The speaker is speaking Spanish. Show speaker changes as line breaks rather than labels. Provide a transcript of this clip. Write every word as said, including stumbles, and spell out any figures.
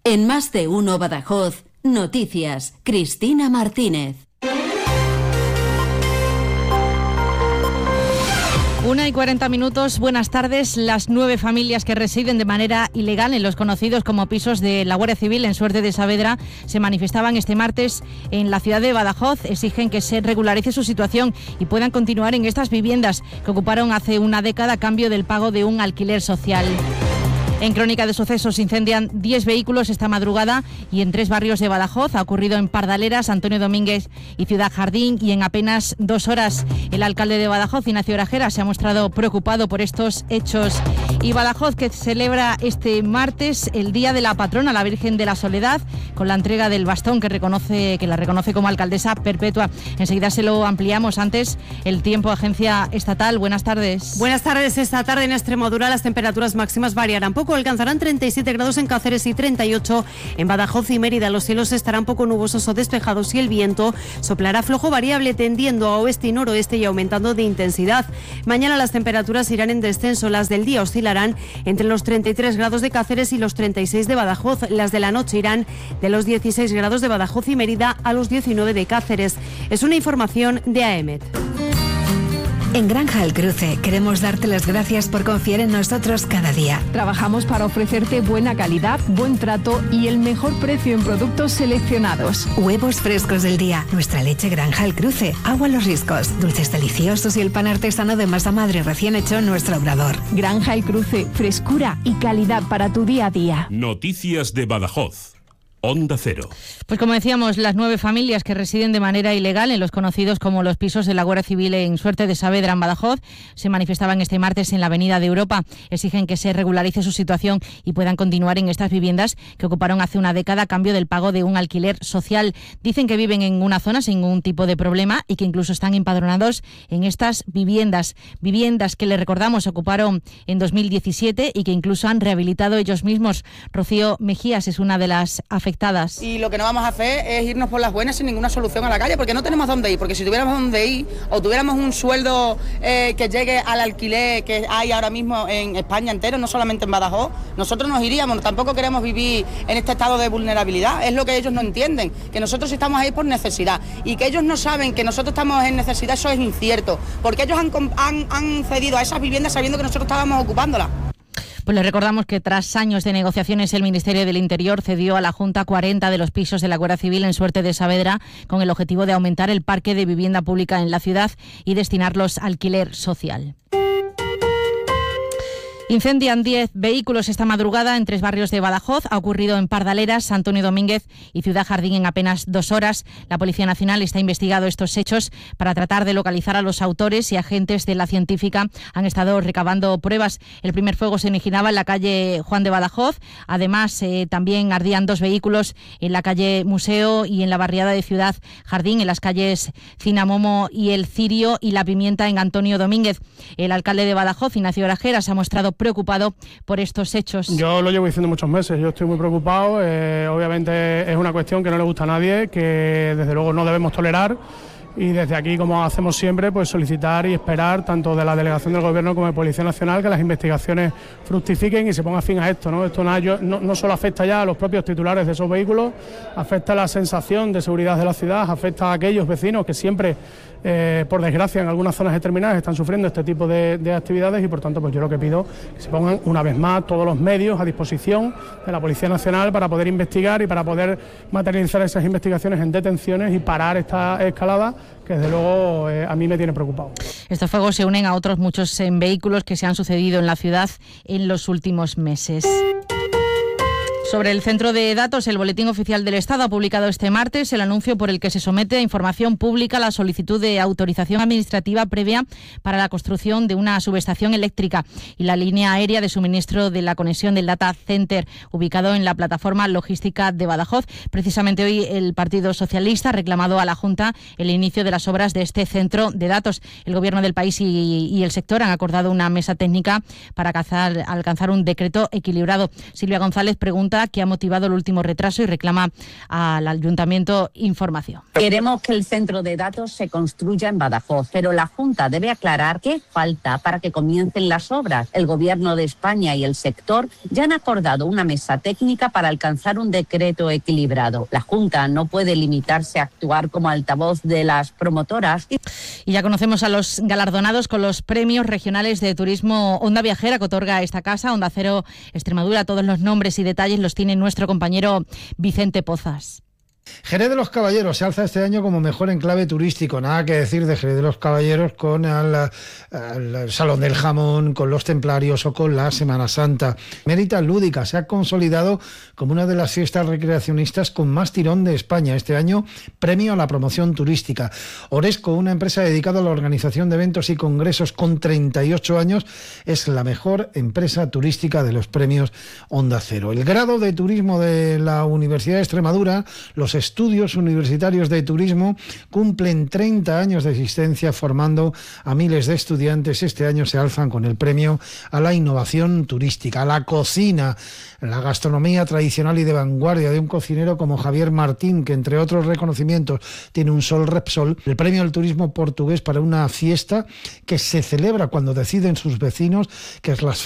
En Más de Uno Badajoz, noticias, Cristina Martínez.
Una y cuarenta minutos, buenas tardes. Las nueve familias que residen de manera ilegal en los conocidos como pisos de la Guardia Civil en Suerte de Saavedra se manifestaban este martes en la ciudad de Badajoz. Exigen que se regularice su situación y puedan continuar en estas viviendas que ocuparon hace una década a cambio del pago de un alquiler social. En Crónica de Sucesos incendian diez vehículos esta madrugada y en tres barrios de Badajoz. Ha ocurrido en Pardaleras, Antonio Domínguez y Ciudad Jardín, y en apenas dos horas el alcalde de Badajoz, Ignacio Grajera, se ha mostrado preocupado por estos hechos. Y Badajoz, que celebra este martes el Día de la Patrona, la Virgen de la Soledad, con la entrega del bastón que reconoce que la reconoce como alcaldesa perpetua. Enseguida se lo ampliamos. Antes, el tiempo, Agencia Estatal. Buenas tardes.
Buenas tardes. Esta tarde en Extremadura las temperaturas máximas variarán poco. Alcanzarán treinta y siete grados en Cáceres y treinta y ocho en Badajoz y Mérida. Los cielos estarán poco nubosos o despejados y el viento soplará flojo variable, tendiendo a oeste y noroeste y aumentando de intensidad. Mañana las temperaturas irán en descenso. Las del día oscilarán entre los treinta y tres grados de Cáceres y los treinta y seis de Badajoz. Las de la noche irán de los dieciséis grados de Badajoz y Mérida a los diecinueve de Cáceres. Es una información de A E M E T.
En Granja El Cruce queremos darte las gracias por confiar en nosotros cada día.
Trabajamos para ofrecerte buena calidad, buen trato y el mejor precio en productos seleccionados.
Huevos frescos del día, nuestra leche Granja El Cruce, agua Los Riscos, dulces deliciosos y el pan artesano de masa madre recién hecho en nuestro obrador.
Granja El Cruce, frescura y calidad para tu día a día.
Noticias de Badajoz. Onda Cero.
Pues como decíamos, las nueve familias que residen de manera ilegal en los conocidos como los pisos de la Guardia Civil en Suerte de Saavedra, en Badajoz, se manifestaban este martes en la Avenida de Europa. Exigen que se regularice su situación y puedan continuar en estas viviendas que ocuparon hace una década a cambio del pago de un alquiler social. Dicen que viven en una zona sin ningún tipo de problema y que incluso están empadronados en estas viviendas. Viviendas que, le recordamos, ocuparon en dos mil diecisiete y que incluso han rehabilitado ellos mismos. Rocío Mejías es una de las afectadas.
Y lo que no vamos a hacer es irnos por las buenas sin ninguna solución a la calle, porque no tenemos dónde ir, porque si tuviéramos dónde ir o tuviéramos un sueldo eh, que llegue al alquiler que hay ahora mismo en España entero, no solamente en Badajoz, nosotros nos iríamos. Tampoco queremos vivir en este estado de vulnerabilidad, es lo que ellos no entienden, que nosotros estamos ahí por necesidad y que ellos no saben que nosotros estamos en necesidad. Eso es incierto, porque ellos han, han, han cedido a esas viviendas sabiendo que nosotros estábamos ocupándolas.
Pues les recordamos que tras años de negociaciones el Ministerio del Interior cedió a la Junta cuarenta de los pisos de la Guardia Civil en Suerte de Saavedra con el objetivo de aumentar el parque de vivienda pública en la ciudad y destinarlos a alquiler social. Incendian diez vehículos esta madrugada en tres barrios de Badajoz. Ha ocurrido en Pardaleras, Antonio Domínguez y Ciudad Jardín en apenas dos horas. La Policía Nacional está investigando estos hechos para tratar de localizar a los autores, y agentes de la científica han estado recabando pruebas. El primer fuego se originaba en la calle Juan de Badajoz. Además, eh, también ardían dos vehículos en la calle Museo y en la barriada de Ciudad Jardín, en las calles Cinamomo y El Cirio y La Pimienta en Antonio Domínguez. El alcalde de Badajoz, Ignacio Grajera, se ha mostrado preocupado por estos hechos.
Yo lo llevo diciendo muchos meses, yo estoy muy preocupado, eh, obviamente es una cuestión que no le gusta a nadie, que desde luego no debemos tolerar, y desde aquí, como hacemos siempre, pues solicitar y esperar tanto de la delegación del Gobierno como de Policía Nacional que las investigaciones fructifiquen y se ponga fin a esto, ¿no? Esto no, no, no solo afecta ya a los propios titulares de esos vehículos, afecta a la sensación de seguridad de la ciudad, afecta a aquellos vecinos que siempre, eh, por desgracia, en algunas zonas determinadas están sufriendo este tipo de, de actividades, y por tanto pues yo lo que pido es que se pongan una vez más todos los medios a disposición de la Policía Nacional para poder investigar y para poder materializar esas investigaciones en detenciones y parar esta escalada que desde luego eh, a mí me tiene preocupado.
Estos fuegos se unen a otros muchos en vehículos que se han sucedido en la ciudad en los últimos meses. Sobre el Centro de Datos, el Boletín Oficial del Estado ha publicado este martes el anuncio por el que se somete a información pública la solicitud de autorización administrativa previa para la construcción de una subestación eléctrica y la línea aérea de suministro de la conexión del Data Center ubicado en la plataforma logística de Badajoz. Precisamente hoy el Partido Socialista ha reclamado a la Junta el inicio de las obras de este centro de datos. El Gobierno del país y, y el sector han acordado una mesa técnica para alcanzar, alcanzar un decreto equilibrado. Silvia González pregunta duda que ha motivado el último retraso y reclama al ayuntamiento información.
Queremos que el centro de datos se construya en Badajoz, pero la Junta debe aclarar qué falta para que comiencen las obras. El Gobierno de España y el sector ya han acordado una mesa técnica para alcanzar un decreto equilibrado. La Junta no puede limitarse a actuar como altavoz de las promotoras.
Y ya conocemos a los galardonados con los premios regionales de turismo Onda Viajera que otorga esta casa, Onda Cero Extremadura. Todos los nombres y detalles los tiene nuestro compañero Vicente Pozas.
Jerez de los Caballeros se alza este año como mejor enclave turístico. Nada que decir de Jerez de los Caballeros con el, el Salón del Jamón, con los Templarios o con la Semana Santa. Mérita Lúdica se ha consolidado como una de las fiestas recreacionistas con más tirón de España. Este año, premio a la promoción turística. Oresco, una empresa dedicada a la organización de eventos y congresos con treinta y ocho años, es la mejor empresa turística de los premios Onda Cero. El grado de turismo de la Universidad de Extremadura, los estudios universitarios de turismo, cumplen treinta años de existencia formando a miles de estudiantes. Este año se alzan con el premio a la innovación turística, a la cocina, la gastronomía tradicional y de vanguardia de un cocinero como Javier Martín, que entre otros reconocimientos tiene un Sol Repsol, el premio al turismo portugués para una fiesta que se celebra cuando deciden sus vecinos, que es las